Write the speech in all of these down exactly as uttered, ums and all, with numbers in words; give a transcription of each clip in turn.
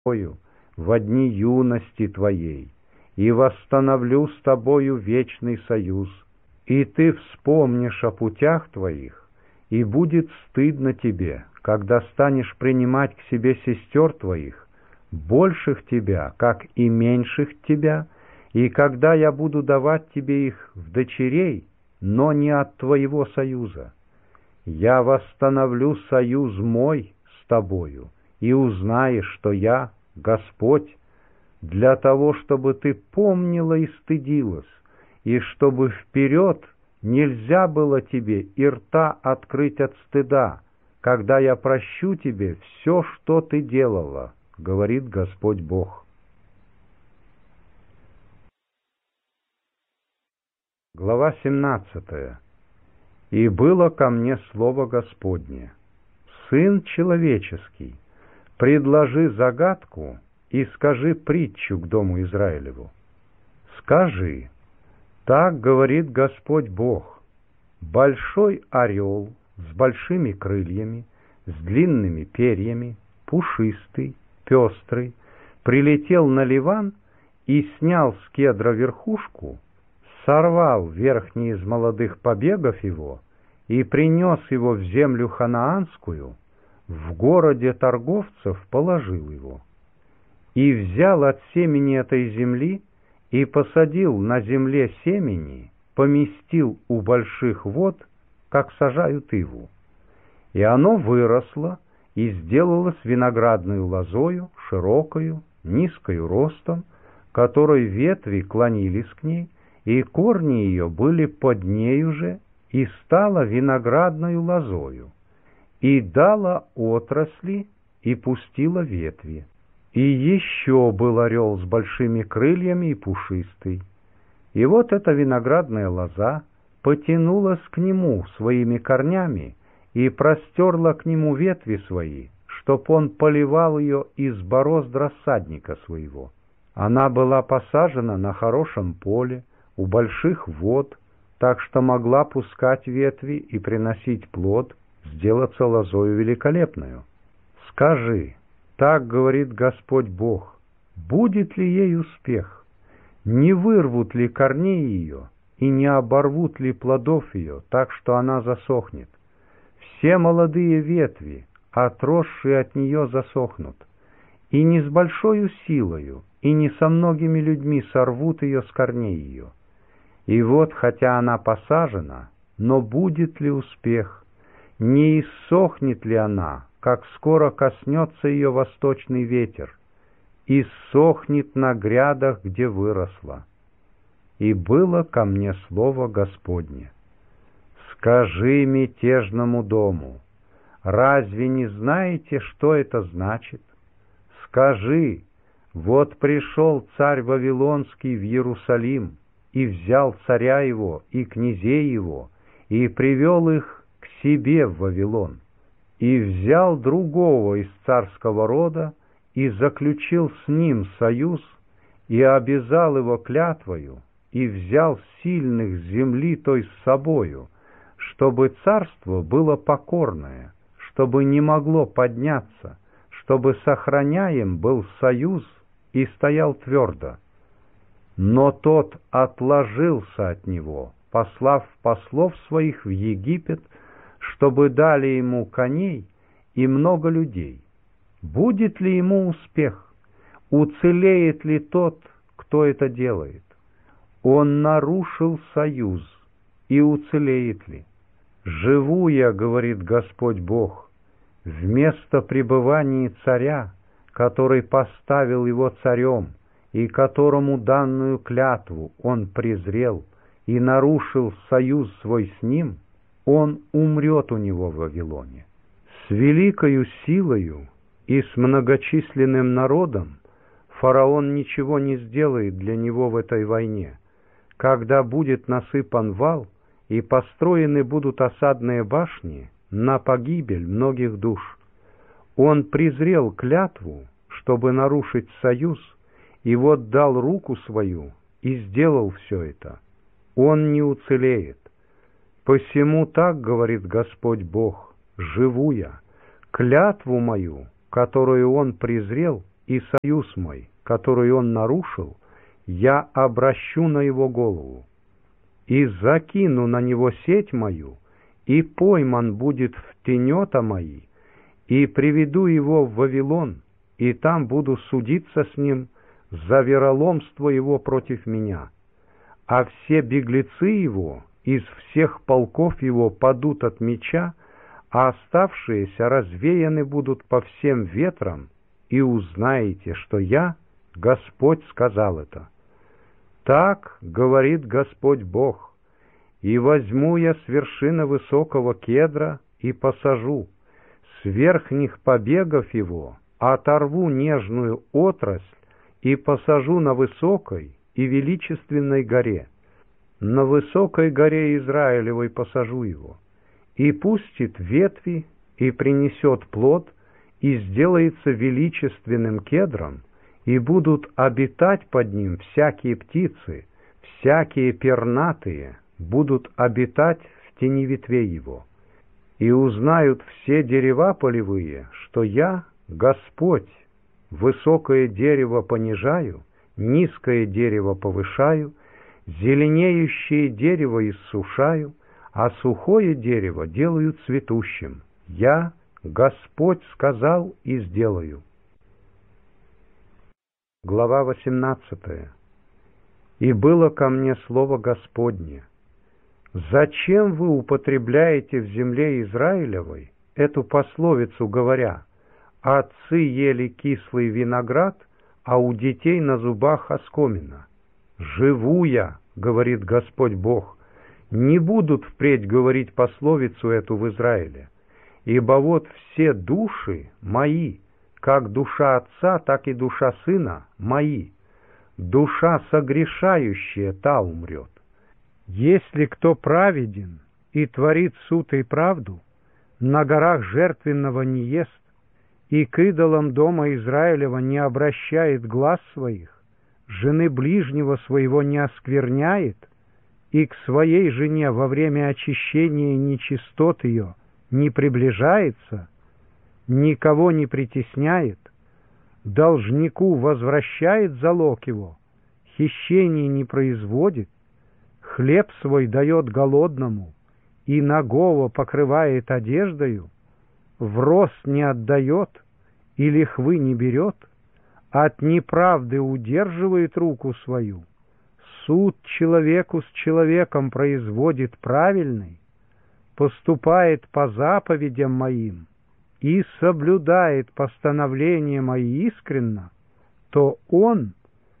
тобою во дни юности твоей, и восстановлю с тобою вечный союз, и ты вспомнишь о путях твоих, и будет стыдно тебе, когда станешь принимать к себе сестер твоих, больших тебя, как и меньших тебя, и когда я буду давать тебе их в дочерей, но не от твоего союза. Я восстановлю союз мой с тобою, и узнаешь, что я Господь, для того, чтобы ты помнила и стыдилась, и чтобы вперед нельзя было тебе и рта открыть от стыда, когда я прощу тебе все, что ты делала, говорит Господь Бог. Глава семнадцатая. И было ко мне слово Господне: Сын человеческий, предложи загадку и скажи притчу к дому Израилеву. Скажи: так говорит Господь Бог, большой орел с большими крыльями, с длинными перьями, пушистый, пестрый, прилетел на Ливан и снял с кедра верхушку, сорвал верхний из молодых побегов его и принес его в землю ханаанскую, в городе торговцев положил его. И взял от семени этой земли и посадил на земле семени, поместил у больших вод, как сажают иву. И оно выросло и сделалось виноградную лозою, широкою, низкою ростом, которой ветви клонились к ней, и корни ее были под нею же, и стала виноградною лозою, и дала отрасли, и пустила ветви. И еще был орел с большими крыльями и пушистый. И вот эта виноградная лоза потянулась к нему своими корнями и простерла к нему ветви свои, чтоб он поливал ее из борозд рассадника своего. Она была посажена на хорошем поле, у больших вод, так что могла пускать ветви и приносить плод, сделаться лозою великолепную. Скажи: так говорит Господь Бог, будет ли ей успех? Не вырвут ли корней ее и не оборвут ли плодов ее, так что она засохнет? Все молодые ветви, отросшие от нее, засохнут, и не с большою силою, и не со многими людьми сорвут ее с корней ее. И вот, хотя она посажена, но будет ли успех? Не иссохнет ли она, как скоро коснется ее восточный ветер? Иссохнет на грядах, где выросла. И было ко мне слово Господне: скажи мятежному дому, разве не знаете, что это значит? Скажи: вот пришел царь Вавилонский в Иерусалим, и взял царя его и князей его, и привел их к себе в Вавилон, и взял другого из царского рода, и заключил с ним союз, и обязал его клятвою, и взял сильных с земли той с собою, чтобы царство было покорное, чтобы не могло подняться, чтобы сохраняем был союз и стоял твердо. Но тот отложился от него, послав послов своих в Египет, чтобы дали ему коней и много людей. Будет ли ему успех? Уцелеет ли тот, кто это делает? Он нарушил союз, и уцелеет ли? Живу я, говорит Господь Бог, вместо пребывания царя, который поставил его царем, и которому данную клятву он презрел и нарушил союз свой с ним, он умрет у него в Вавилоне. С великою силою и с многочисленным народом фараон ничего не сделает для него в этой войне, когда будет насыпан вал и построены будут осадные башни на погибель многих душ. Он презрел клятву, чтобы нарушить союз, и вот дал руку свою и сделал все это. Он не уцелеет. Посему так говорит Господь Бог: живу я, клятву мою, которую он презрел, и союз мой, который он нарушил, я обращу на его голову, и закину на него сеть мою, и пойман будет в тенета мои, и приведу его в Вавилон, и там буду судиться с ним за вероломство его против меня. А все беглецы его из всех полков его падут от меча, а оставшиеся развеяны будут по всем ветрам, и узнаете, что я, Господь, сказал это. Так говорит Господь Бог, и возьму я с вершины высокого кедра и посажу, с верхних побегов его оторву нежную отрасль и посажу на высокой и величественной горе. На высокой горе Израилевой посажу его, и пустит ветви, и принесет плод, и сделается величественным кедром, и будут обитать под ним всякие птицы, всякие пернатые будут обитать в тени ветвей его. И узнают все дерева полевые, что я, Господь, высокое дерево понижаю, низкое дерево повышаю, зеленеющее дерево иссушаю, а сухое дерево делаю цветущим. Я, Господь, сказал и сделаю. Глава восемнадцатая. И было ко мне слово Господне: зачем вы употребляете в земле Израилевой эту пословицу, говоря: отцы ели кислый виноград, а у детей на зубах оскомина? Живу я, говорит Господь Бог, не будут впредь говорить пословицу эту в Израиле, ибо вот все души мои, как душа отца, так и душа сына мои. Душа согрешающая, та умрет. Если кто праведен и творит суд и правду, на горах жертвенного не ест, и к идолам дома Израилева не обращает глаз своих, жены ближнего своего не оскверняет, и к своей жене во время очищения нечистот ее не приближается, никого не притесняет, должнику возвращает залог его, хищение не производит, хлеб свой дает голодному и нагого покрывает одеждою, в рост не отдает и лихвы не берет, от неправды удерживает руку свою, суд человеку с человеком производит правильный, поступает по заповедям моим и соблюдает постановления мои искренно, то он,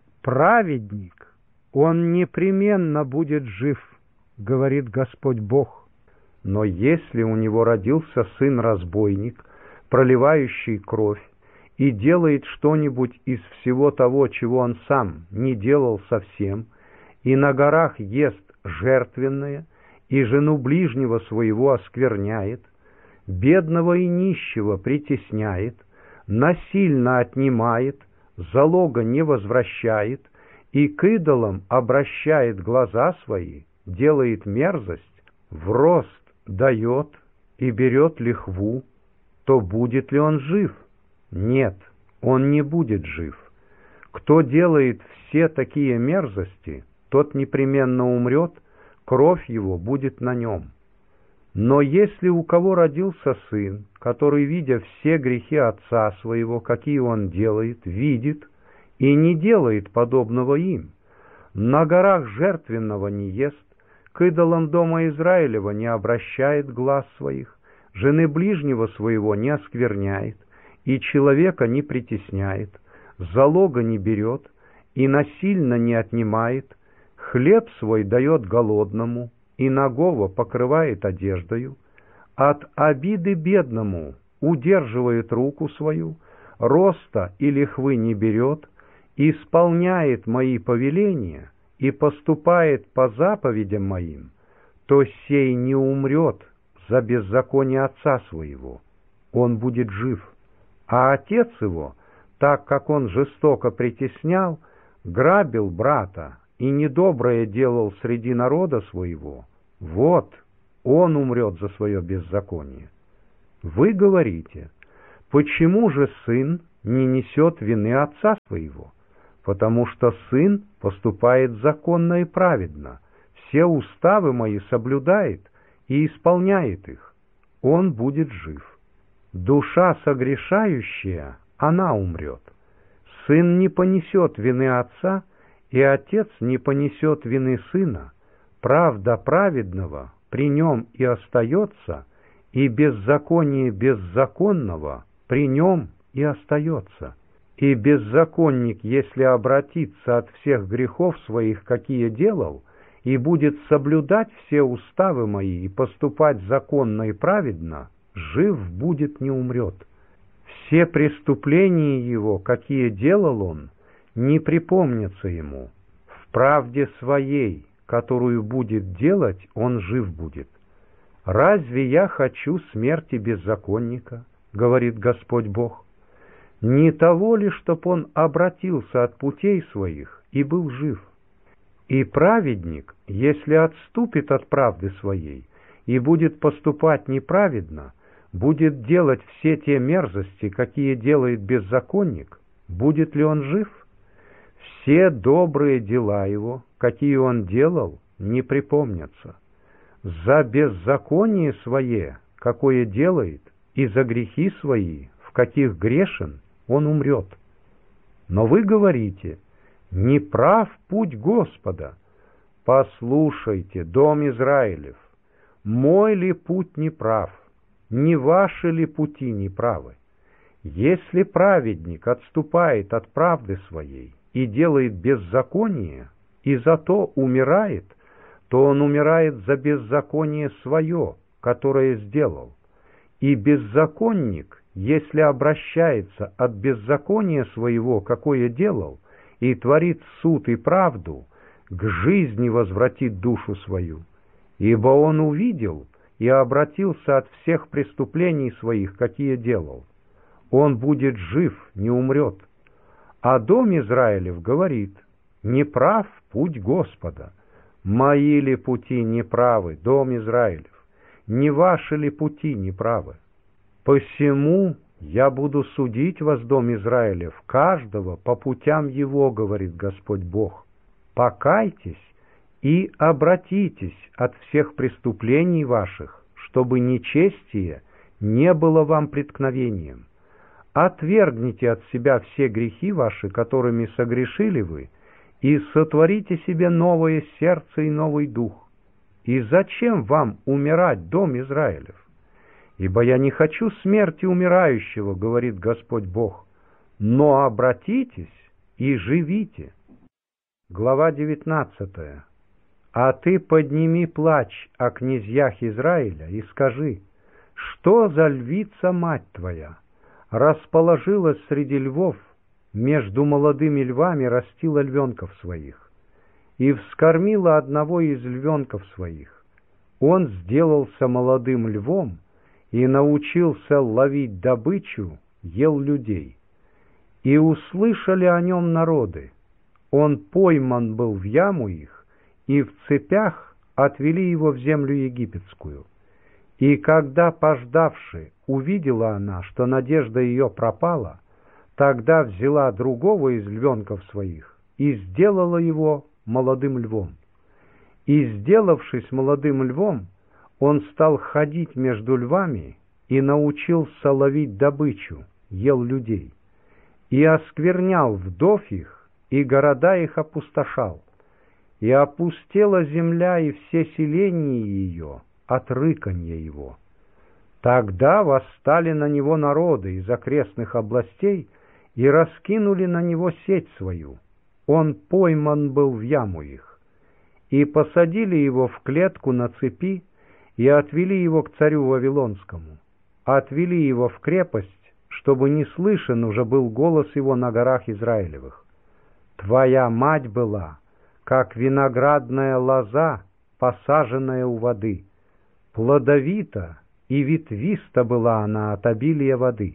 праведник, он непременно будет жив, говорит Господь Бог. Но если у него родился сын-разбойник, проливающий кровь, и делает что-нибудь из всего того, чего он сам не делал совсем, и на горах ест жертвенное, и жену ближнего своего оскверняет, бедного и нищего притесняет, насильно отнимает, залога не возвращает, и к идолам обращает глаза свои, делает мерзость, в рост дает и берет лихву, то будет ли он жив? Нет, он не будет жив. Кто делает все такие мерзости, тот непременно умрет, кровь его будет на нем. Но если у кого родился сын, который, видя все грехи отца своего, какие он делает, видит и не делает подобного им, на горах жертвенного не ест, к идолам дома Израилева не обращает глаз своих, жены ближнего своего не оскверняет, и человека не притесняет, залога не берет, и насильно не отнимает, хлеб свой дает голодному, и нагого покрывает одеждою, от обиды бедному удерживает руку свою, роста и лихвы не берет, исполняет мои повеления и поступает по заповедям моим, то сей не умрет за беззаконие отца своего, он будет жив. А отец его, так как он жестоко притеснял, грабил брата и недоброе делал среди народа своего, вот он умрет за свое беззаконие. Вы говорите: почему же сын не несет вины отца своего, потому что сын поступает законно и праведно, все уставы мои соблюдает и исполняет их, он будет жив. Душа согрешающая, она умрет. Сын не понесет вины отца, и отец не понесет вины сына. Правда праведного при нем и остается, и беззаконие беззаконного при нем и остается. И беззаконник, если обратится от всех грехов своих, какие делал, и будет соблюдать все уставы мои и поступать законно и праведно, жив будет, не умрет. Все преступления его, какие делал он, не припомнятся ему. В правде своей, которую будет делать, он жив будет. «Разве я хочу смерти беззаконника, — говорит Господь Бог, — не того ли, чтоб он обратился от путей своих и был жив? И праведник, если отступит от правды своей и будет поступать неправедно, будет делать все те мерзости, какие делает беззаконник, будет ли он жив? Все добрые дела его, какие он делал, не припомнятся. За беззаконие свое, какое делает, и за грехи свои, в каких грешен, он умрет. Но вы говорите: не прав путь Господа. Послушайте, дом Израилев, мой ли путь не прав, не ваши ли пути не правы? Если праведник отступает от правды своей и делает беззаконие, и зато умирает, то он умирает за беззаконие свое, которое сделал. И беззаконник, если обращается от беззакония своего, какое делал, и творит суд и правду, к жизни возвратит душу свою, ибо он увидел и обратился от всех преступлений своих, какие делал. Он будет жив, не умрет. А дом Израилев говорит: не прав путь Господа. Мои ли пути неправы, дом Израилев? Не ваши ли пути неправы? Посему я буду судить вас, дом Израилев, каждого по путям его, говорит Господь Бог. Покайтесь и обратитесь от всех преступлений ваших, чтобы нечестие не было вам преткновением. Отвергните от себя все грехи ваши, которыми согрешили вы, и сотворите себе новое сердце и новый дух. И зачем вам умирать, дом Израилев? Ибо я не хочу смерти умирающего, говорит Господь Бог, но обратитесь и живите. Глава девятнадцатая. А ты подними плач о князьях Израиля и скажи: что за львица мать твоя? Расположилась среди львов, между молодыми львами растила львенков своих, и вскормила одного из львенков своих. Он сделался молодым львом и научился ловить добычу, ел людей. И услышали о нем народы. Он пойман был в яму их, и в цепях отвели его в землю египетскую. И когда, пождавши, увидела она, что надежда ее пропала, тогда взяла другого из львенков своих и сделала его молодым львом. И, сделавшись молодым львом, он стал ходить между львами и научился ловить добычу, ел людей, и осквернял вдов их, и города их опустошал, и опустела земля и все селения ее от рыканья его. Тогда восстали на него народы из окрестных областей и раскинули на него сеть свою. Он пойман был в яму их. И посадили его в клетку на цепи, и отвели его к царю Вавилонскому. Отвели его в крепость, чтобы не слышен уже был голос его на горах Израилевых. Твоя мать была, как виноградная лоза, посаженная у воды. Плодовита и ветвиста была она от обилия воды.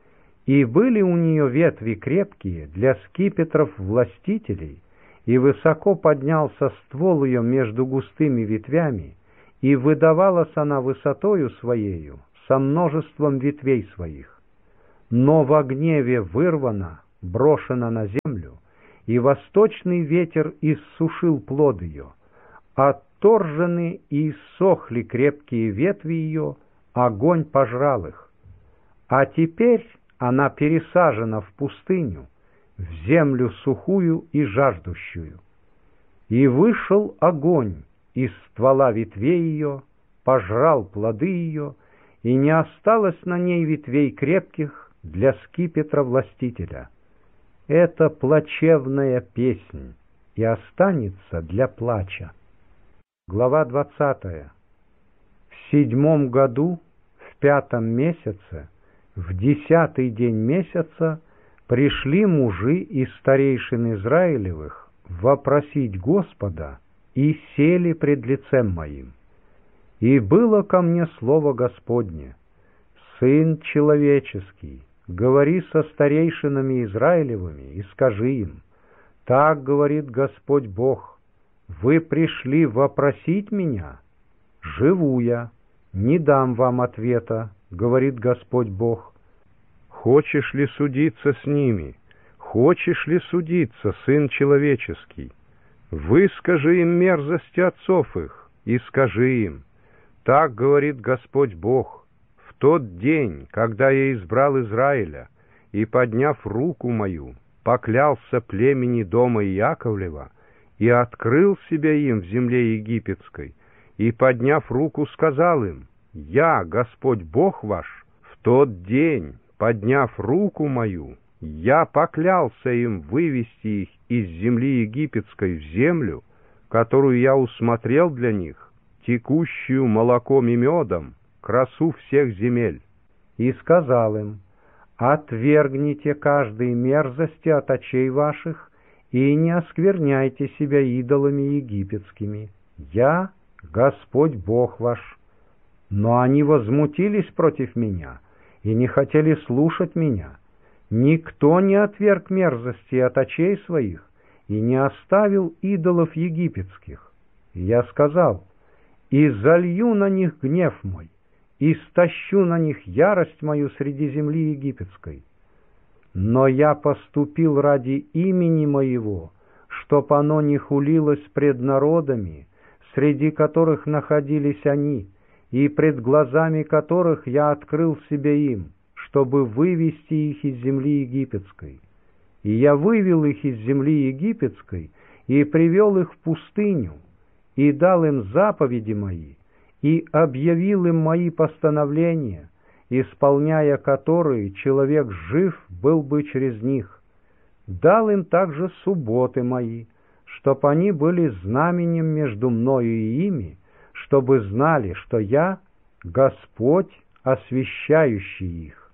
И были у нее ветви крепкие для скипетров властителей, и высоко поднялся ствол ее между густыми ветвями, и выдавалась она высотою своею со множеством ветвей своих. но во гневе вырвана, брошена на землю, и восточный ветер иссушил плод ее. Отторжены и иссохли крепкие ветви ее, огонь пожрал их. А теперь она пересажена в пустыню, в землю сухую и жаждущую. И вышел огонь из ствола ветвей ее, пожрал плоды ее, и не осталось на ней ветвей крепких для скипетра властителя. Это плачевная песнь, и останется для плача. Глава двадцатая. В седьмом году, в пятом месяце, в десятый день месяца пришли мужи из старейшин Израилевых вопросить Господа и сели пред лицем моим. И было ко мне слово Господне: «Сын человеческий, говори со старейшинами Израилевыми и скажи им: так говорит Господь Бог, вы пришли вопросить меня? Живу я, не дам вам ответа, говорит Господь Бог. Хочешь ли судиться с ними? Хочешь ли судиться, сын человеческий? Выскажи им мерзости отцов их и скажи им: так говорит Господь Бог, в тот день, когда я избрал Израиля и, подняв руку мою, поклялся племени дома Иаковлева и открыл себя им в земле египетской, и, подняв руку, сказал им: я, Господь Бог ваш, в тот день, подняв руку мою, я поклялся им вывести их из земли египетской в землю, которую я усмотрел для них, текущую молоком и медом, красу всех земель. И сказал им: отвергните каждой мерзости от очей ваших и не оскверняйте себя идолами египетскими. Я Господь Бог ваш. Но они возмутились против меня и не хотели слушать меня. Никто не отверг мерзости от очей своих и не оставил идолов египетских. И я сказал: и залью на них гнев мой, и стащу на них ярость мою среди земли египетской. Но я поступил ради имени моего, чтоб оно не хулилось пред народами, среди которых находились они, и пред глазами которых я открыл себе им, чтобы вывести их из земли египетской. И я вывел их из земли египетской и привел их в пустыню, и дал им заповеди мои, и объявил им мои постановления, исполняя которые человек жив был бы через них. Дал им также субботы мои, чтоб они были знаменем между мною и ими, чтобы знали, что я Господь, освящающий их.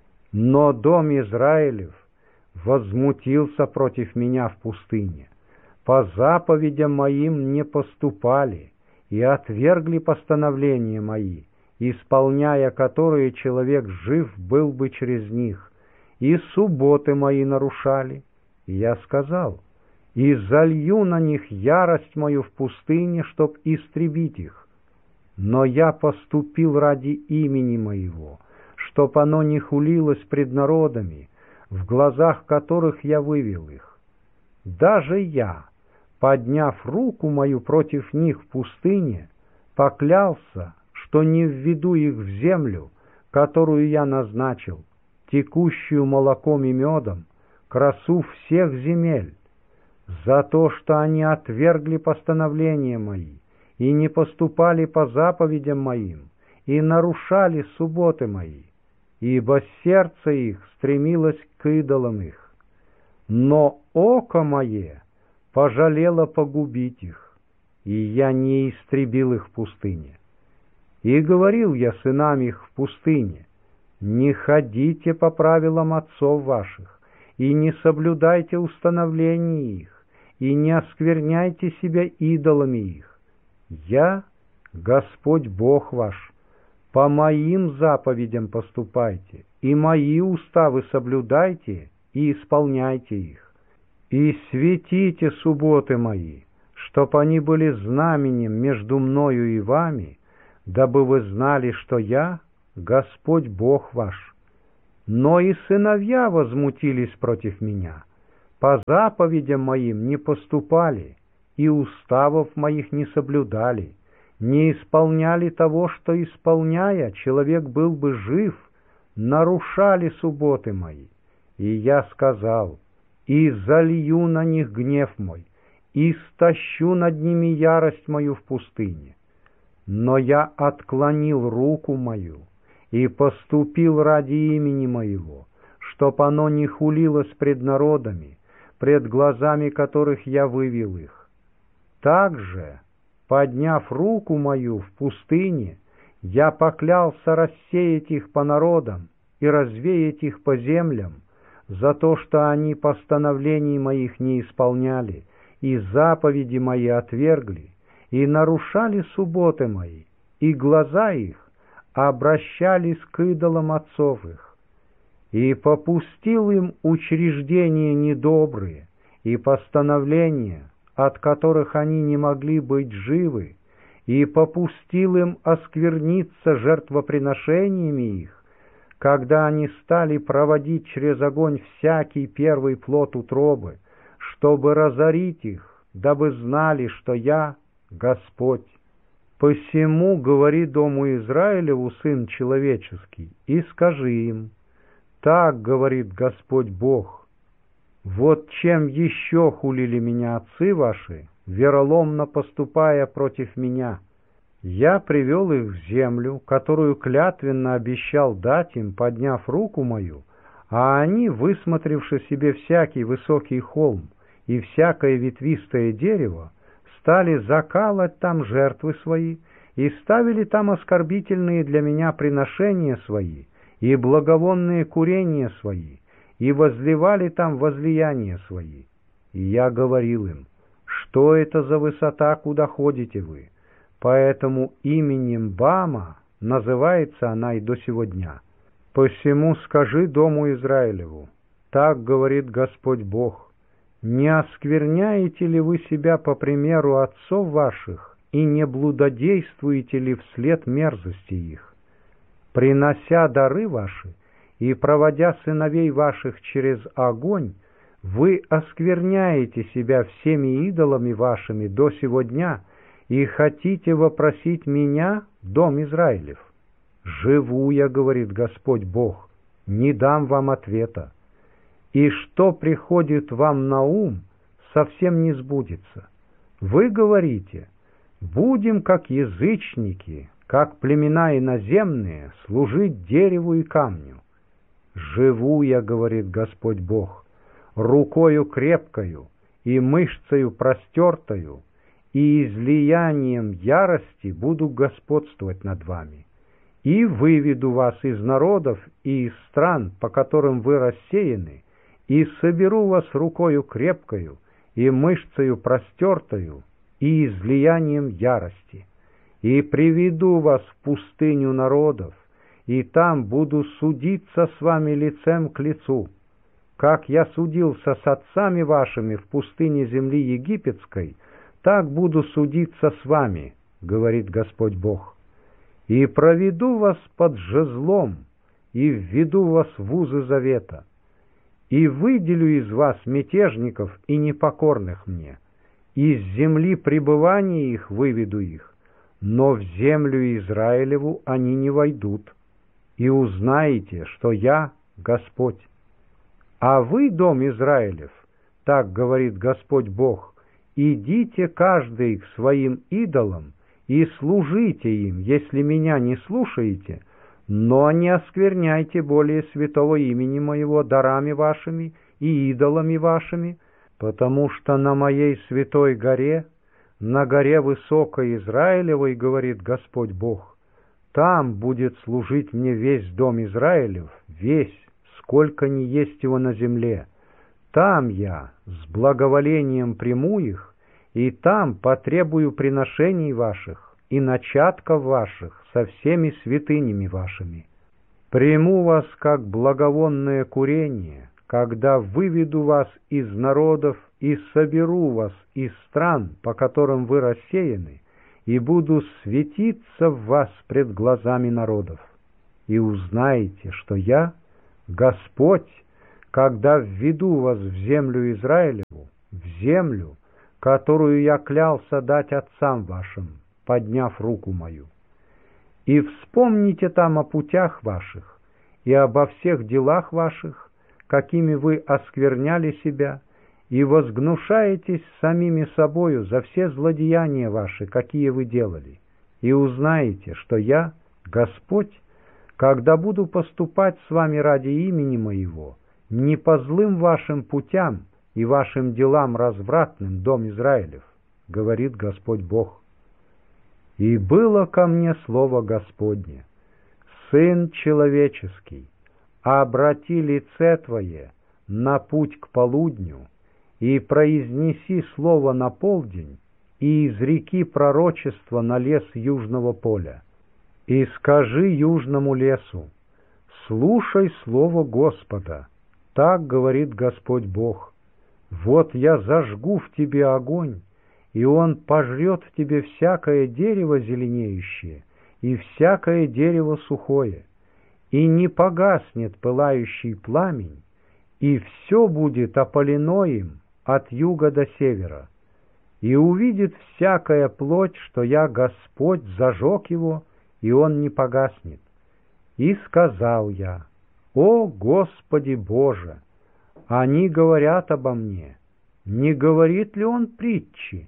Но дом Израилев возмутился против меня в пустыне. По заповедям моим не поступали и отвергли постановления мои, исполняя которые человек жив был бы через них, и субботы мои нарушали. И я сказал: и залью на них ярость мою в пустыне, чтоб истребить их. Но я поступил ради имени моего, чтоб оно не хулилось пред народами, в глазах которых я вывел их. Даже я, подняв руку мою против них в пустыне, поклялся, что не введу их в землю, которую я назначил, текущую молоком и медом, красу всех земель, за то, что они отвергли постановления мои и не поступали по заповедям моим и нарушали субботы мои, ибо сердце их стремилось к идолам их. Но око мое пожалело погубить их, и я не истребил их в пустыне. И говорил я сынам их в пустыне: не ходите по правилам отцов ваших, и не соблюдайте установлений их, и не оскверняйте себя идолами их. Я Господь Бог ваш. По моим заповедям поступайте, и мои уставы соблюдайте и исполняйте их. И светите субботы мои, чтоб они были знаменем между мною и вами, дабы вы знали, что я Господь Бог ваш. но и сыновья возмутились против меня, по заповедям моим не поступали, и уставов моих не соблюдали, не исполняли того, что, исполняя, человек был бы жив, нарушали субботы мои. И я сказал: и залью на них гнев мой, и стащу над ними ярость мою в пустыне. Но я отклонил руку мою и поступил ради имени моего, чтоб оно не хулилось пред народами, пред глазами которых я вывел их. Также, подняв руку мою в пустыне, я поклялся рассеять их по народам и развеять их по землям, за то, что они постановлений моих не исполняли, и заповеди мои отвергли, и нарушали субботы мои, и глаза их обращались к идолам отцов их. И попустил им учреждения недобрые, и постановления, от которых они не могли быть живы, и попустил им оскверниться жертвоприношениями их, когда они стали проводить через огонь всякий первый плод утробы, чтобы разорить их, дабы знали, что я Господь. Посему говори дому Израилеву, сын человеческий, и скажи им: так говорит Господь Бог: вот чем еще хулили меня отцы ваши, вероломно поступая против меня. Я привел их в землю, которую клятвенно обещал дать им, подняв руку мою, а они, высмотревши себе всякий высокий холм и всякое ветвистое дерево, стали закалывать там жертвы свои и ставили там оскорбительные для меня приношения свои и благовонные курения свои, и возливали там возлияния свои. И я говорил им: что это за высота, куда ходите вы? Поэтому именем Бама называется она и до сего дня. Посему скажи дому Израилеву: так говорит Господь Бог: не оскверняете ли вы себя по примеру отцов ваших и не блудодействуете ли вслед мерзости их? Принося дары ваши и проводя сыновей ваших через огонь, вы оскверняете себя всеми идолами вашими до сего дня и хотите вопросить меня, дом Израилев. Живу я, говорит Господь Бог, не дам вам ответа. И что приходит вам на ум, совсем не сбудется. Вы говорите: будем, как язычники, как племена иноземные, служить дереву и камню. Живу я, говорит Господь Бог, рукою крепкою и мышцею простертою, и излиянием ярости буду господствовать над вами, и выведу вас из народов и из стран, по которым вы рассеяны, и соберу вас рукою крепкою и мышцею простертою и излиянием ярости, и приведу вас в пустыню народов, и там буду судиться с вами лицем к лицу, как я судился с отцами вашими в пустыне земли египетской, так буду судиться с вами, говорит Господь Бог. И проведу вас под жезлом, и введу вас в узы завета, и выделю из вас мятежников и непокорных мне, из земли пребывания их выведу их, но в землю Израилеву они не войдут, и узнаете, что я Господь. А вы, дом Израилев, так говорит Господь Бог, идите каждый к своим идолам и служите им, если меня не слушаете, но не оскверняйте более святого имени моего дарами вашими и идолами вашими, потому что на моей святой горе, на горе высокой Израилевой, говорит Господь Бог, там будет служить мне весь дом Израилев, весь, сколько ни есть его на земле. Там я с благоволением приму их, и там потребую приношений ваших и начатков ваших со всеми святынями вашими. Приму вас как благовонное курение, когда выведу вас из народов и соберу вас из стран, по которым вы рассеяны, и буду светиться в вас пред глазами народов. И узнаете, что я Господь, когда введу вас в землю Израилеву, в землю, которую я клялся дать отцам вашим, подняв руку мою. И вспомните там о путях ваших и обо всех делах ваших, какими вы оскверняли себя, и возгнушаетесь самими собою за все злодеяния ваши, какие вы делали, и узнаете, что я, Господь, когда буду поступать с вами ради имени моего, не по злым вашим путям и вашим делам развратным, дом Израилев, говорит Господь Бог. И было ко мне слово Господне: Сын человеческий, обрати лице твое на путь к полудню, и произнеси слово на полдень, и изреки пророчество на лес южного поля. И скажи южному лесу: слушай слово Господа, так говорит Господь Бог. Вот я зажгу в тебе огонь, и он пожрет в тебе всякое дерево зеленеющее и всякое дерево сухое, и не погаснет пылающий пламень, и все будет опалено им от юга до севера. И увидит всякая плоть, что я, Господь, зажег его, и он не погаснет. И сказал я: о Господи Боже, они говорят обо мне, не говорит ли он притчи?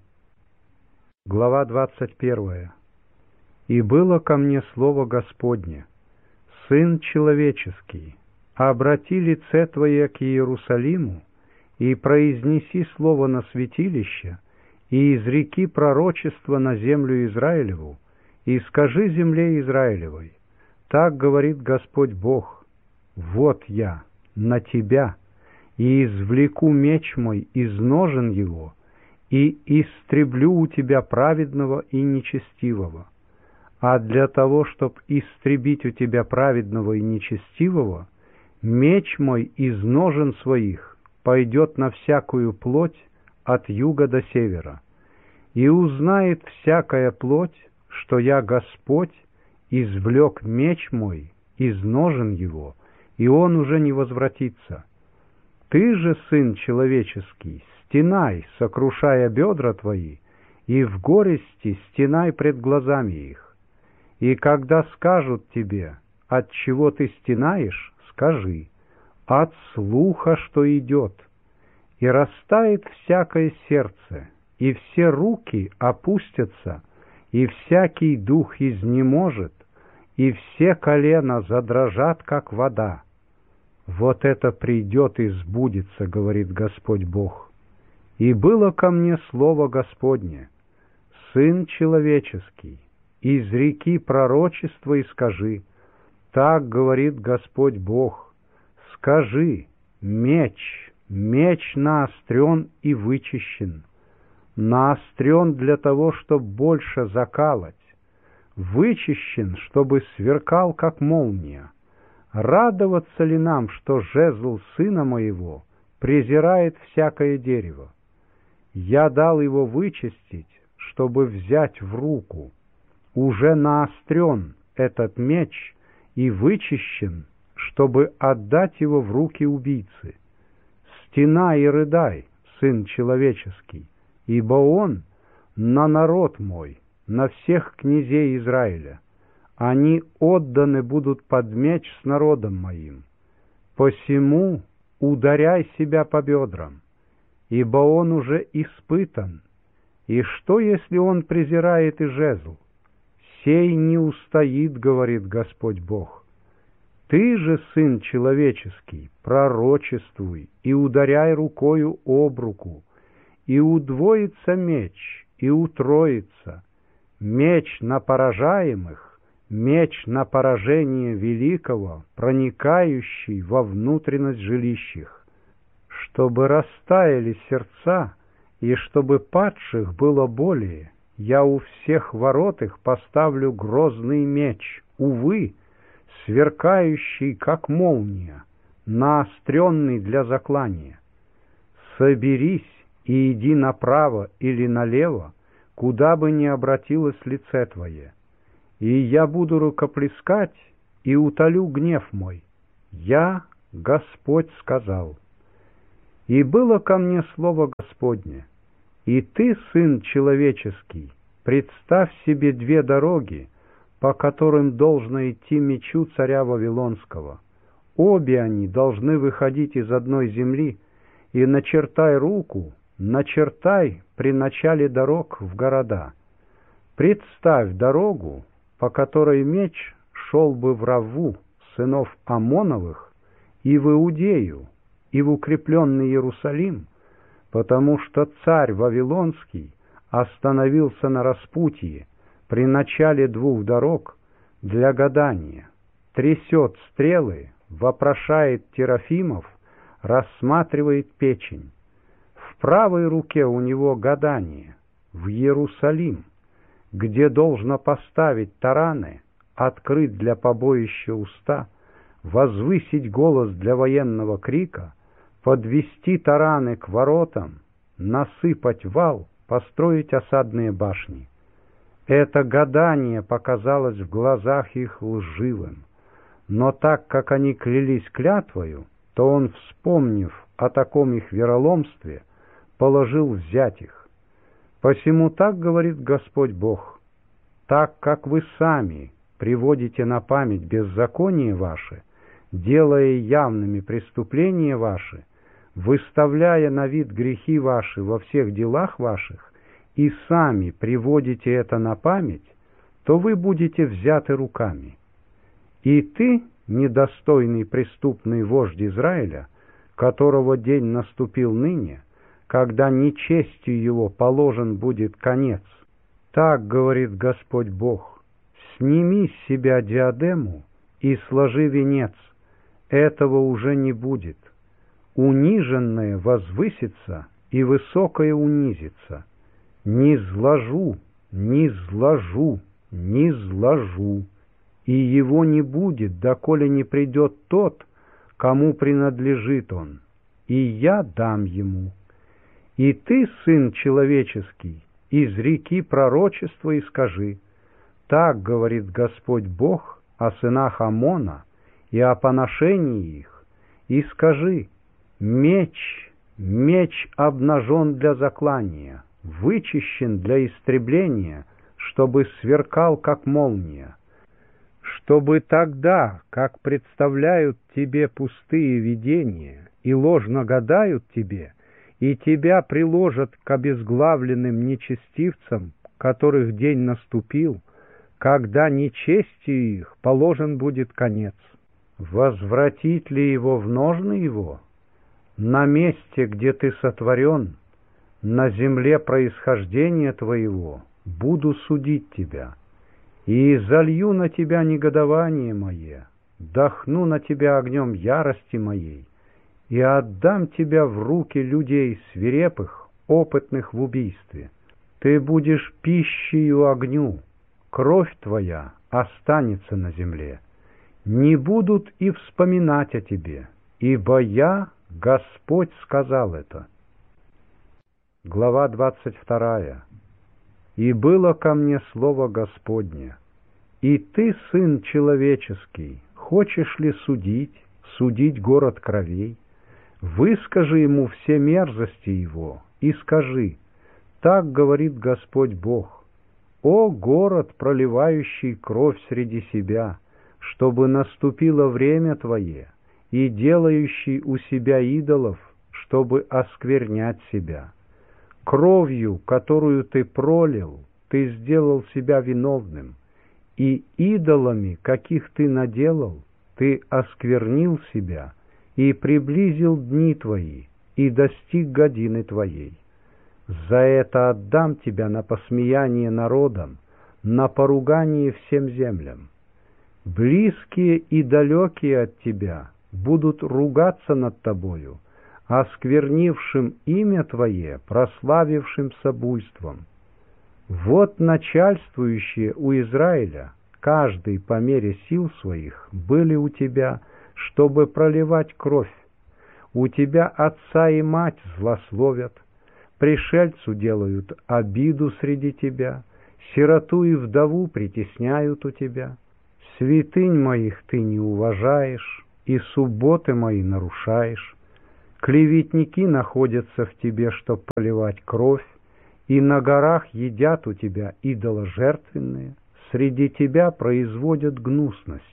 Глава двадцать первая. И было ко мне слово Господне: Сын человеческий, обрати лице твое к Иерусалиму, и произнеси слово на святилище, и изреки пророчество на землю Израилеву, и скажи земле Израилевой: так говорит Господь Бог: вот я на тебя, и извлеку меч мой из ножен его, и истреблю у тебя праведного и нечестивого. А для того, чтоб истребить у тебя праведного и нечестивого, меч мой из ножен своих пойдет на всякую плоть от юга до севера. И узнает всякая плоть, что я, Господь, извлек меч мой из ножен его, и он уже не возвратится. Ты же, сын человеческий, стенай, сокрушая бедра твои, и в горести стенай пред глазами их. И когда скажут тебе: от чего ты стенаешь, скажи: от слуха, что идет. И растает всякое сердце, и все руки опустятся, и всякий дух изнеможет, и все колена задрожат, как вода. Вот это придет и сбудется, говорит Господь Бог. И было ко мне слово Господне: Сын человеческий, изреки пророчество и скажи: так говорит Господь Бог, скажи: меч, меч наострен и вычищен, наострен для того, чтобы больше закалать, вычищен, чтобы сверкал, как молния. Радоваться ли нам, что жезл сына моего презирает всякое дерево? Я дал его вычистить, чтобы взять в руку. Уже наострен этот меч и вычищен, чтобы отдать его в руки убийцы. Стенай и рыдай, сын человеческий, ибо он на народ мой, на всех князей Израиля. Они отданы будут под меч с народом моим. Посему ударяй себя по бедрам, ибо он уже испытан. И что, если он презирает и жезл? Сей не устоит, говорит Господь Бог. Ты же, сын человеческий, пророчествуй и ударяй рукою об руку, и удвоится меч, и утроится, меч на поражаемых, меч на поражение великого, проникающий во внутренность жилищих, чтобы растаяли сердца, и чтобы падших было более. Я у всех ворот их поставлю грозный меч, увы, сверкающий, как молния, наостренный для заклания. Соберись и иди направо или налево, куда бы ни обратилось лице твое. И я буду рукоплескать и утолю гнев мой. Я Господь сказал: «И было ко мне слово Господне, и ты, сын человеческий, представь себе две дороги, по которым должно идти мечу царя Вавилонского. Обе они должны выходить из одной земли, и начертай руку, начертай при начале дорог в города. Представь дорогу, по которой меч шел бы в Равву сынов Амоновых и в Иудею, и в укрепленный Иерусалим, потому что царь Вавилонский остановился на распутье при начале двух дорог для гадания, трясет стрелы, вопрошает терафимов, рассматривает печень. В правой руке у него гадание в Иерусалим, где должно поставить тараны, открыть для побоища уста, возвысить голос для военного крика, подвести тараны к воротам, насыпать вал, построить осадные башни. Это гадание показалось в глазах их лживым, но так как они клялись клятвою, то он, вспомнив о таком их вероломстве, положил взять их. Посему так говорит Господь Бог: так как вы сами приводите на память беззаконие ваше, делая явными преступления ваши, выставляя на вид грехи ваши во всех делах ваших, и сами приводите это на память, то вы будете взяты руками. И ты, недостойный преступный вождь Израиля, которого день наступил ныне, когда нечестию его положен будет конец, так говорит Господь Бог: сними с себя диадему и сложи венец, этого уже не будет. Униженное возвысится, и высокое унизится. Не зложу, не зложу, не зложу, и его не будет, доколе не придет тот, кому принадлежит он, и я дам ему. И ты, сын человеческий, изреки пророчество и скажи: так говорит Господь Бог о сынах Амона и о поношении их, и скажи: меч, меч обнажен для заклания, вычищен для истребления, чтобы сверкал, как молния, чтобы тогда, как представляют тебе пустые видения и ложно гадают тебе, и тебя приложат к обезглавленным нечестивцам, которых день наступил, когда нечестию их положен будет конец. Возвратить ли его в ножны его? На месте, где ты сотворен, на земле происхождения твоего, буду судить тебя, и залью на тебя негодование мое, дохну на тебя огнем ярости моей, и отдам тебя в руки людей свирепых, опытных в убийстве. Ты будешь пищею огню, кровь твоя останется на земле. Не будут и вспоминать о тебе, ибо я, Господь, сказал это. Глава двадцать вторая. «И было ко мне слово Господне: и ты, сын человеческий, хочешь ли судить, судить город кровей? Выскажи ему все мерзости его, и скажи: так говорит Господь Бог: о город, проливающий кровь среди себя, чтобы наступило время твое, и делающий у себя идолов, чтобы осквернять себя. Кровью, которую ты пролил, ты сделал себя виновным, и идолами, каких ты наделал, ты осквернил себя и приблизил дни твои, и достиг годины твоей. За это отдам тебя на посмеяние народам, на поругание всем землям. Близкие и далекие от тебя будут ругаться над тобою, осквернившим имя твое, прославившимся буйством. Вот начальствующие у Израиля, каждый по мере сил своих, были у тебя, чтобы проливать кровь. У тебя отца и мать злословят, пришельцу делают обиду среди тебя, сироту и вдову притесняют у тебя. Святынь моих ты не уважаешь, и субботы мои нарушаешь. Клеветники находятся в тебе, чтоб поливать кровь, и на горах едят у тебя идоложертвенные, среди тебя производят гнусность.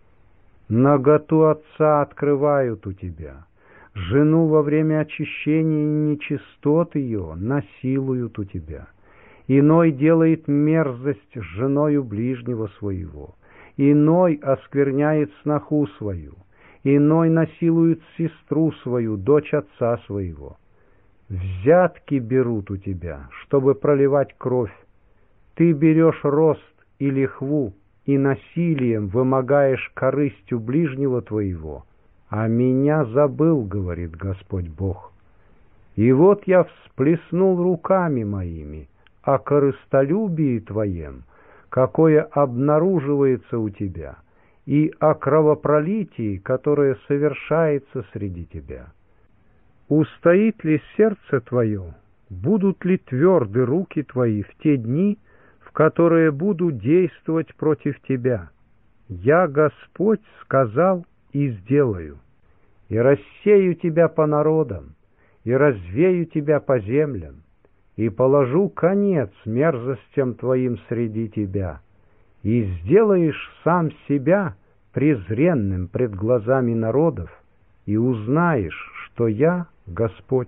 Наготу отца открывают у тебя, жену во время очищения и нечистот ее насилуют у тебя. Иной делает мерзость с женою ближнего своего, иной оскверняет сноху свою, иной насилует сестру свою, дочь отца своего. Взятки берут у тебя, чтобы проливать кровь. Ты берешь рост и лихву, и насилием вымогаешь корысть у ближнего твоего, а меня забыл, говорит Господь Бог. И вот я всплеснул руками моими о корыстолюбии твоем, какое обнаруживается у тебя, и о кровопролитии, которое совершается среди тебя. Устоит ли сердце твое, будут ли тверды руки твои в те дни, в которые буду действовать против тебя? Я, Господь, сказал и сделаю, и рассею тебя по народам, и развею тебя по землям, и положу конец мерзостям твоим среди тебя, и сделаешь сам себя презренным пред глазами народов, и узнаешь, что я Господь.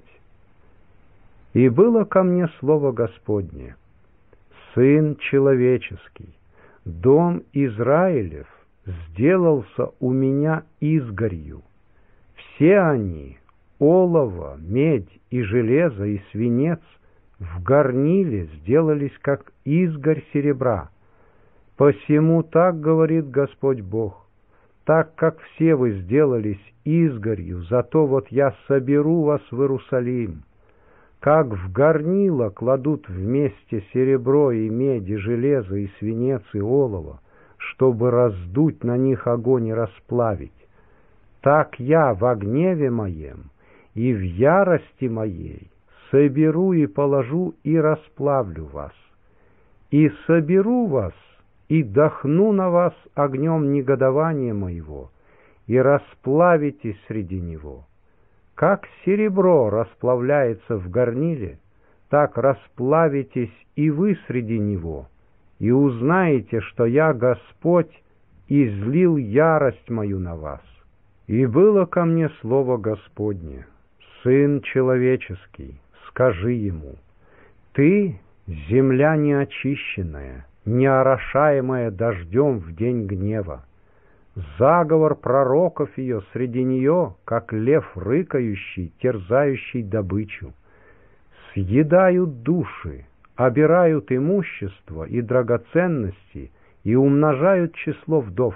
И было ко мне слово Господне: Сын человеческий, дом Израилев сделался у меня изгорью. Все они, олово, медь и железо и свинец, в горниле сделались, как изгорь серебра. Посему так говорит Господь Бог: так как все вы сделались изгорью, зато вот я соберу вас в Иерусалим. Как в горнило кладут вместе серебро и медь, и железо, и свинец, и олово, чтобы раздуть на них огонь и расплавить, так я в гневе моем и в ярости моей соберу и положу и расплавлю вас, и соберу вас, и дохну на вас огнем негодования моего, и расплавитесь среди него. Как серебро расплавляется в горниле, так расплавитесь и вы среди него, и узнаете, что я, Господь, излил ярость мою на вас. И было ко мне слово Господне: Сын человеческий, скажи ему: ты, земля неочищенная, не орошаемая дождем в день гнева, заговор пророков ее среди нее, как лев рыкающий, терзающий добычу. Съедают души, обирают имущество и драгоценности и умножают число вдов.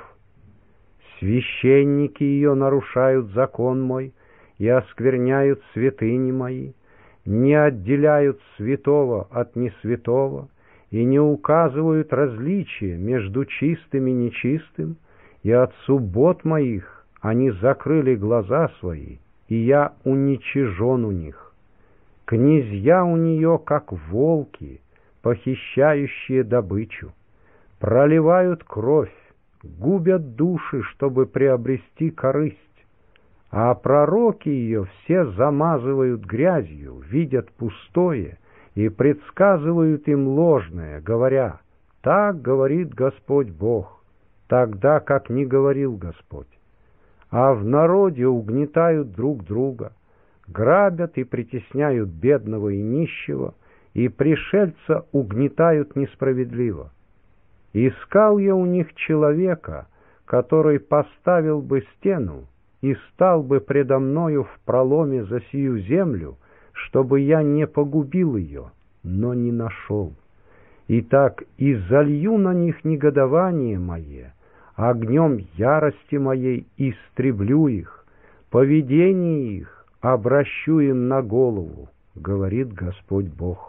Священники ее нарушают закон мой и оскверняют святыни мои, не отделяют святого от несвятого и не указывают различия между чистым и нечистым, и от суббот моих они закрыли глаза свои, и я уничижен у них. Князья у нее, как волки, похищающие добычу, проливают кровь, губят души, чтобы приобрести корысть, а пророки ее все замазывают грязью, видят пустое и предсказывают им ложное, говоря: так говорит Господь Бог, тогда как не говорил Господь. А в народе угнетают друг друга, грабят и притесняют бедного и нищего, и пришельца угнетают несправедливо. Искал я у них человека, который поставил бы стену и стал бы предо мною в проломе за сию землю, чтобы я не погубил ее, но не нашел. Итак, и залью на них негодование мое, огнем ярости моей истреблю их, поведение их обращу им на голову, говорит Господь Бог.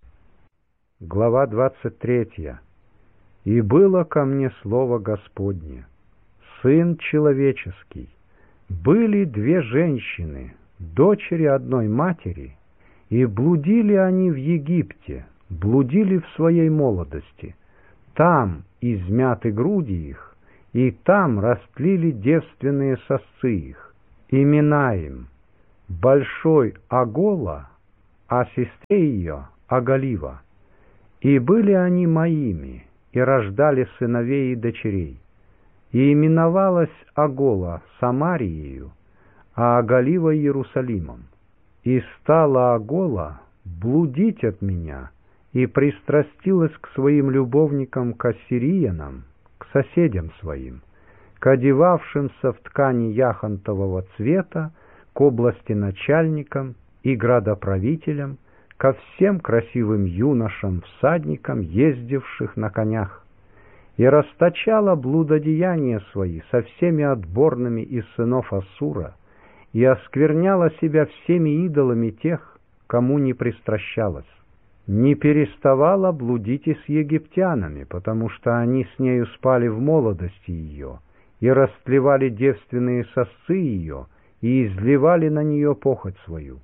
Глава двадцать третья. И было ко мне слово Господне: Сын человеческий, были две женщины, дочери одной матери, и блудили они в Египте, блудили в своей молодости. Там измяты груди их, и там растлили девственные сосцы их. Имена им Большой Агола, а сестре ее Агалива. И были они моими, и рождали сыновей и дочерей. И именовалась Агола Самариею, а Агалива Иерусалимом. И стала Агола блудить от меня, и пристрастилась к своим любовникам, к ассириянам, к соседям своим, к одевавшимся в ткани яхонтового цвета, к области начальникам и градоправителям, ко всем красивым юношам, всадникам, ездивших на конях, и расточала блудодеяния свои со всеми отборными из сынов Ассура, и оскверняла себя всеми идолами тех, кому не пристращалась. Не переставала блудить и с египтянами, потому что они с нею спали в молодости ее, и растлевали девственные сосцы ее, и изливали на нее похоть свою.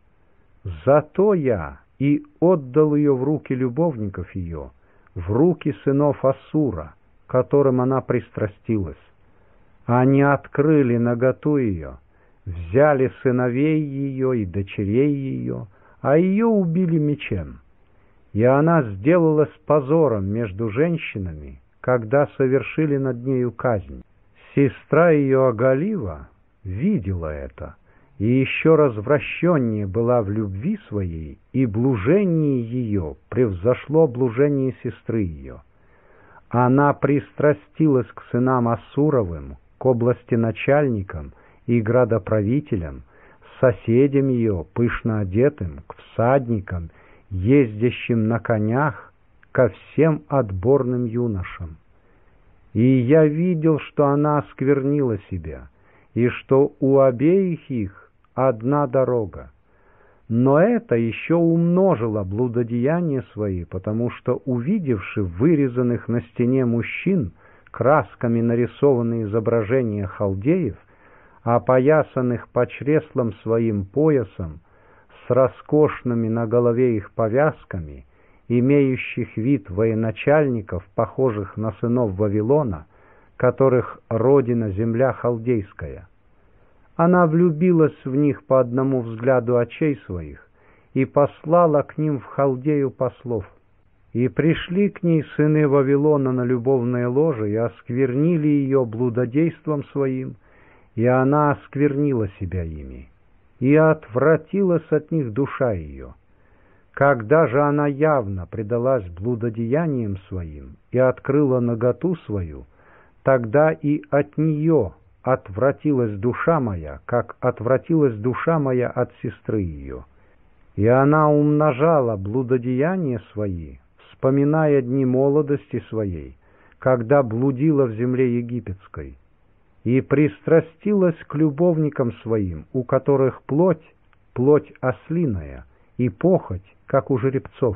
Зато я и отдал ее в руки любовников ее, в руки сынов Ассура, которым она пристрастилась. Они открыли наготу ее, взяли сыновей ее и дочерей ее, а ее убили мечем. И она сделалась позором между женщинами, когда совершили над нею казнь. Сестра ее Агалива видела это, и еще развращеннее была в любви своей, и блужение ее превзошло блужение сестры ее. Она пристрастилась к сынам Ассуровым, к области начальникам и градоправителям, соседям ее, пышно одетым, к всадникам, ездящим на конях, ко всем отборным юношам. И я видел, что она осквернила себя, и что у обеих их одна дорога. Но это еще умножило блудодеяния свои, потому что, увидевши вырезанных на стене мужчин красками нарисованные изображения халдеев, опоясанных по чреслам своим поясом, с роскошными на голове их повязками, имеющих вид военачальников, похожих на сынов Вавилона, которых родина земля халдейская. Она влюбилась в них по одному взгляду очей своих и послала к ним в Халдею послов. И пришли к ней сыны Вавилона на любовное ложе и осквернили ее блудодейством своим, и она осквернила себя ими, и отвратилась от них душа ее. Когда же она явно предалась блудодеяниям своим и открыла наготу свою, тогда и от нее отвратилась душа моя, как отвратилась душа моя от сестры ее. И она умножала блудодеяния свои, вспоминая дни молодости своей, когда блудила в земле египетской, и пристрастилась к любовникам своим, у которых плоть, плоть ослиная, и похоть, как у жеребцов.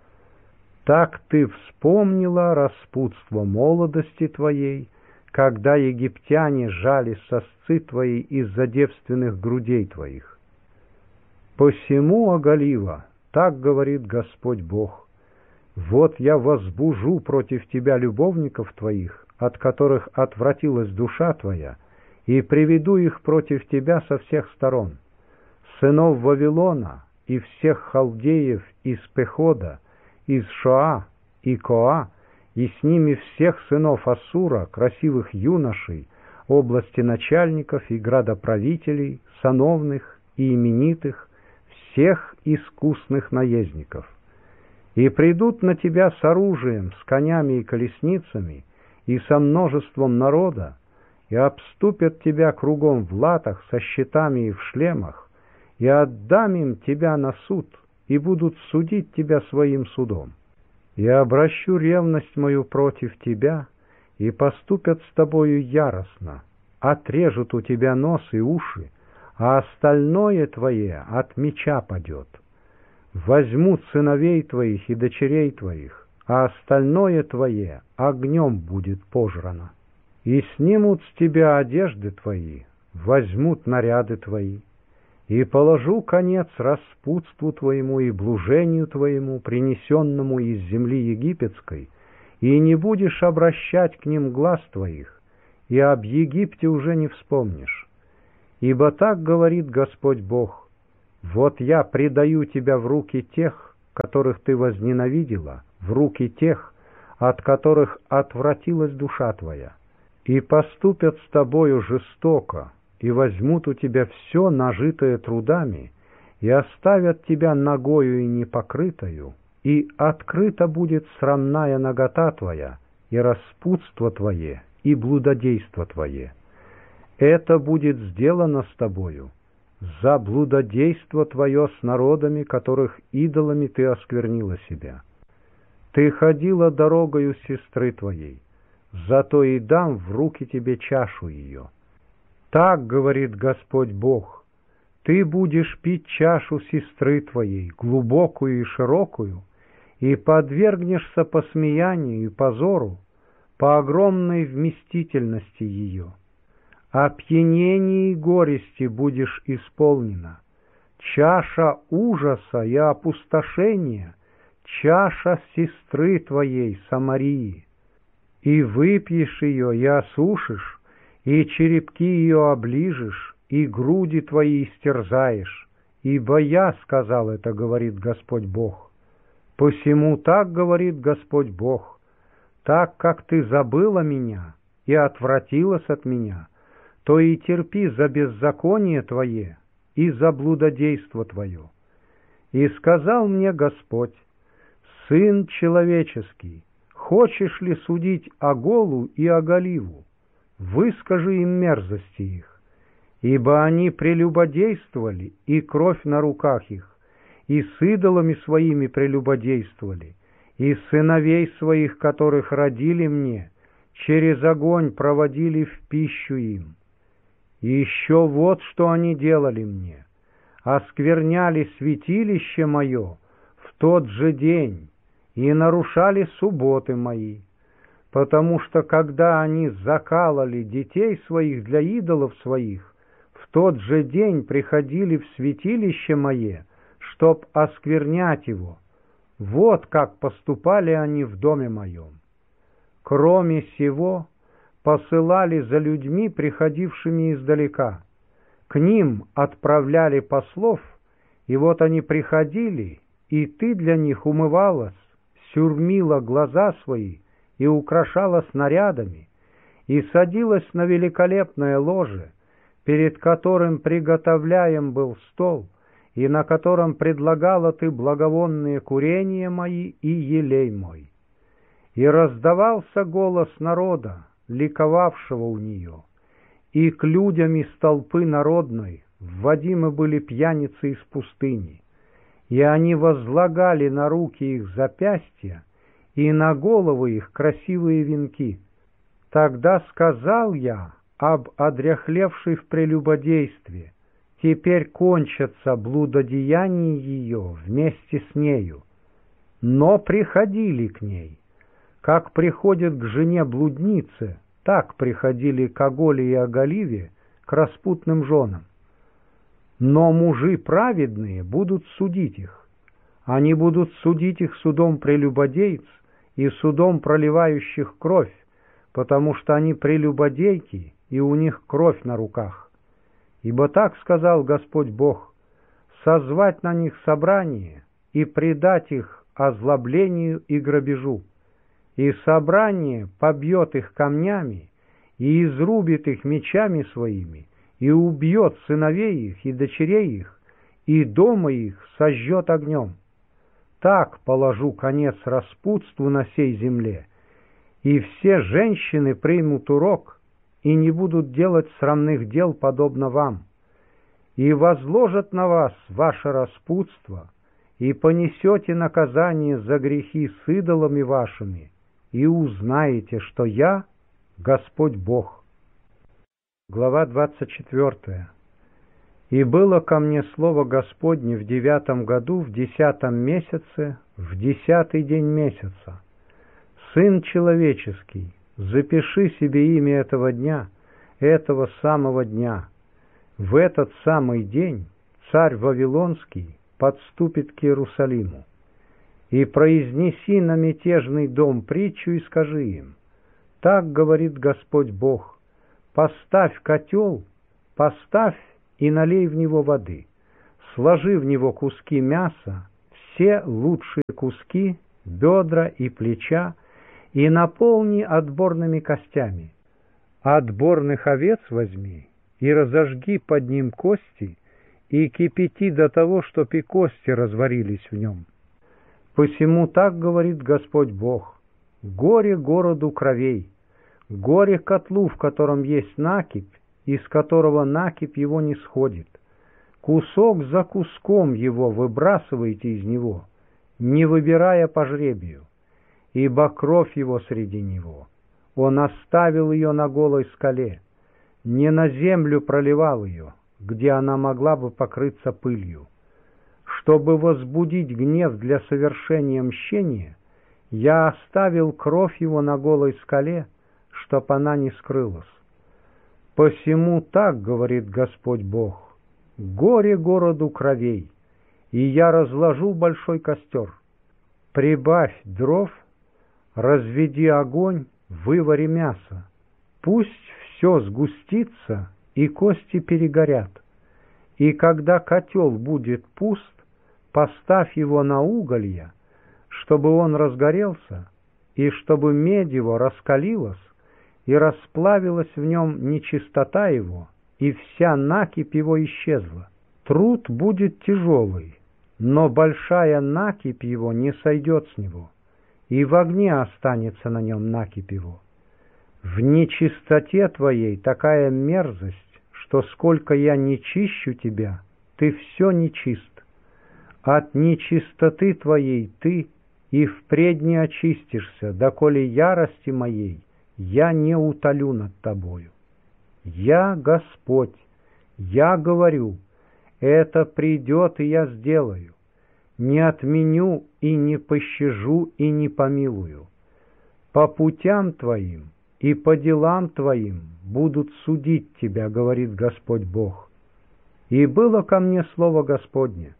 Так ты вспомнила распутство молодости твоей, когда египтяне жали сосцы твои из-за девственных грудей твоих. Посему, Агалива, так говорит Господь Бог, вот я возбужу против тебя любовников твоих, от которых отвратилась душа твоя, и приведу их против тебя со всех сторон, сынов Вавилона и всех халдеев из Пехода, из Шоа и Коа, и с ними всех сынов Ассура, красивых юношей, области начальников и градоправителей, сановных и именитых, всех искусных наездников. И придут на тебя с оружием, с конями и колесницами, и со множеством народа, и обступят тебя кругом в латах, со щитами и в шлемах, и отдам им тебя на суд, и будут судить тебя своим судом. И обращу ревность мою против тебя, и поступят с тобою яростно, отрежут у тебя нос и уши, а остальное твое от меча падет. Возьмут сыновей твоих и дочерей твоих, а остальное твое огнем будет пожрано. И снимут с тебя одежды твои, возьмут наряды твои, и положу конец распутству твоему и блужению твоему, принесенному из земли египетской, и не будешь обращать к ним глаз твоих, и об Египте уже не вспомнишь. Ибо так говорит Господь Бог: вот я предаю тебя в руки тех, которых ты возненавидела, в руки тех, от которых отвратилась душа твоя, и поступят с тобою жестоко, и возьмут у тебя все, нажитое трудами, и оставят тебя нагою и непокрытою, и открыта будет срамная нагота твоя, и распутство твое, и блудодейство твое. Это будет сделано с тобою за блудодейство твое с народами, которых идолами ты осквернила себя. Ты ходила дорогою сестры твоей, зато и дам в руки тебе чашу ее. Так говорит Господь Бог: ты будешь пить чашу сестры твоей, глубокую и широкую, и подвергнешься посмеянию и позору по огромной вместительности ее. Опьянение и горести будешь исполнена, чаша ужаса и опустошения, чаша сестры твоей Самарии. И выпьешь ее, и осушишь, и черепки ее оближешь, и груди твои истерзаешь. Ибо я сказал это, говорит Господь Бог. Посему так говорит Господь Бог: так как ты забыла меня и отвратилась от меня, то и терпи за беззаконие твое и за блудодейство твое. И сказал мне Господь: сын человеческий, хочешь ли судить Оголу и Оголиву? Выскажи им мерзости их, ибо они прелюбодействовали, и кровь на руках их, и с идолами своими прелюбодействовали, и сыновей своих, которых родили мне, через огонь проводили в пищу им. И еще вот что они делали мне: оскверняли святилище мое в тот же день и нарушали субботы мои, потому что когда они закалывали детей своих для идолов своих, в тот же день приходили в святилище мое, чтоб осквернять его. Вот как поступали они в доме моем. Кроме сего, посылали за людьми, приходившими издалека. К ним отправляли послов, и вот они приходили, и ты для них умывалась, сюрмила глаза свои и украшала снарядами, и садилась на великолепное ложе, перед которым приготовляем был стол, и на котором предлагала ты благовонные курения мои и елей мой. И раздавался голос народа, ликовавшего у нее, и к людям из толпы народной вводимы были пьяницы из пустыни, и они возлагали на руки их запястья и на головы их красивые венки. Тогда сказал я об одряхлевшей в прелюбодействе: теперь кончатся блудодеяния ее вместе с нею. Но приходили к ней, как приходят к жене блуднице, так приходили к Оголе и Оголиве, к распутным женам. Но мужи праведные будут судить их. Они будут судить их судом прелюбодейц и судом проливающих кровь, потому что они прелюбодейки, и у них кровь на руках. Ибо так сказал Господь Бог: созвать на них собрание и предать их озлоблению и грабежу. И собрание побьет их камнями, и изрубит их мечами своими, и убьет сыновей их и дочерей их, и дома их сожжет огнем. Так положу конец распутству на сей земле, и все женщины примут урок и не будут делать срамных дел, подобно вам, и возложат на вас ваше распутство, и понесете наказание за грехи с идолами вашими, и узнаете, что я Господь Бог. Глава двадцать четвёртая. И было ко мне слово Господне в девятом году, в десятом месяце, в десятый день месяца: Сын человеческий, запиши себе имя этого дня, этого самого дня. В этот самый день царь Вавилонский подступит к Иерусалиму. И произнеси на мятежный дом притчу и скажи им: так говорит Господь Бог: поставь котел, поставь и налей в него воды, сложи в него куски мяса, все лучшие куски, бедра и плеча, и наполни отборными костями. Отборных овец возьми и разожги под ним кости, и кипяти до того, чтоб и кости разварились в нем. Посему так говорит Господь Бог: горе городу кровей, горе котлу, в котором есть накипь, из которого накипь его не сходит. Кусок за куском его выбрасывайте из него, не выбирая по жребию, ибо кровь его среди него. Он оставил ее на голой скале, не на землю проливал ее, где она могла бы покрыться пылью. Чтобы возбудить гнев для совершения мщения, я оставил кровь его на голой скале, чтоб она не скрылась. Посему так говорит Господь Бог: горе городу кровей, и я разложу большой костер. Прибавь дров, разведи огонь, вывари мясо. Пусть все сгустится, и кости перегорят. И когда котел будет пуст, поставь его на уголья, чтобы он разгорелся, и чтобы медь его раскалилась, и расплавилась в нем нечистота его, и вся накипь его исчезла. Труд будет тяжелый, но большая накипь его не сойдет с него, и в огне останется на нем накипь его. В нечистоте твоей такая мерзость, что сколько я не чищу тебя, ты все нечист. От нечистоты твоей ты и впредь не очистишься, доколе ярости моей я не утолю над тобою. Я Господь, я говорю, это придет, и я сделаю. Не отменю и не пощажу и не помилую. По путям твоим и по делам твоим будут судить тебя, говорит Господь Бог. И было ко мне слово Господне: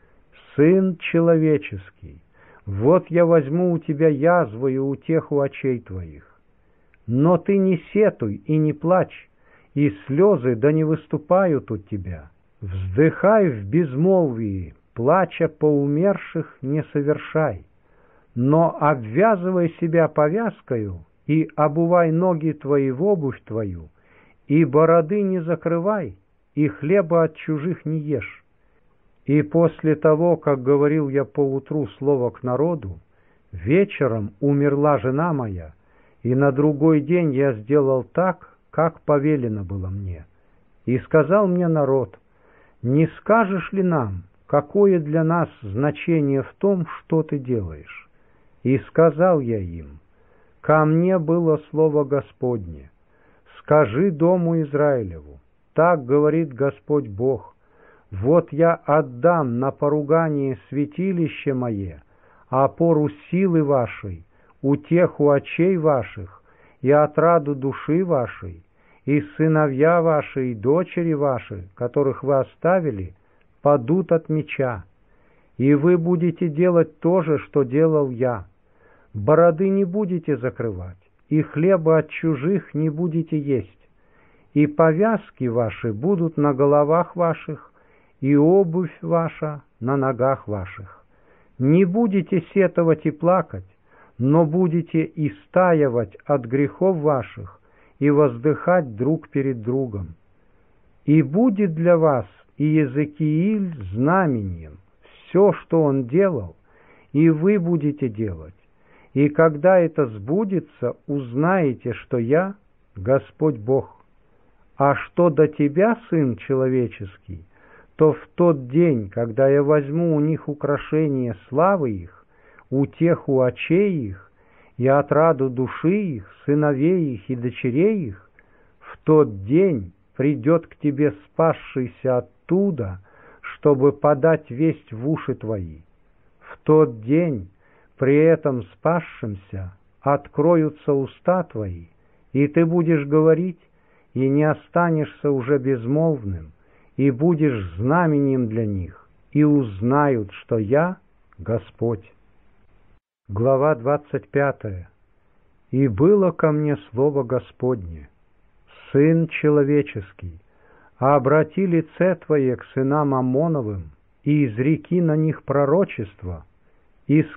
Сын человеческий, вот я возьму у тебя язву и утеху очей твоих. Но ты не сетуй и не плачь, и слезы да не выступают у тебя. Вздыхай в безмолвии, плача по умерших не совершай, но обвязывай себя повязкою и обувай ноги твои в обувь твою, и бороды не закрывай, и хлеба от чужих не ешь. И после того, как говорил я поутру слово к народу, вечером умерла жена моя, и на другой день я сделал так, как повелено было мне. И сказал мне народ: не скажешь ли нам, какое для нас значение в том, что ты делаешь? И сказал я им: ко мне было слово Господне: скажи дому Израилеву, так говорит Господь Бог: вот я отдам на поругание святилище мое, опору силы вашей, утеху очей ваших и отраду души вашей, и сыновья ваши и дочери ваши, которых вы оставили, падут от меча, и вы будете делать то же, что делал я. Бороды не будете закрывать, и хлеба от чужих не будете есть, и повязки ваши будут на головах ваших, и обувь ваша на ногах ваших. Не будете сетовать и плакать, но будете истаивать от грехов ваших и воздыхать друг перед другом. И будет для вас и Иезекииль знамением, все, что он делал, и вы будете делать. И когда это сбудется, узнаете, что я Господь Бог. А что до тебя, Сын человеческий, то в тот день, когда я возьму у них украшение славы их, утеху очей их и отраду души их, сыновей их и дочерей их, в тот день придет к тебе спасшийся оттуда, чтобы подать весть в уши твои. В тот день при этом спасшемся откроются уста твои, и ты будешь говорить, и не останешься уже безмолвным, и будешь знаменем для них, и узнают, что я Господь. Глава двадцать пятая. И было ко мне слово Господне: Сын человеческий, обрати лице Твое к сынам Амоновым и изреки на них пророчество, и